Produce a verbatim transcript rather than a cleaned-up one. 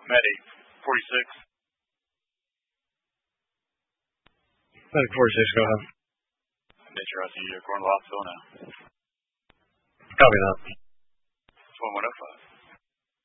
Medic forty-six. Medic forty-six, go ahead. Nature I C U, going to the hospital now. Copy that.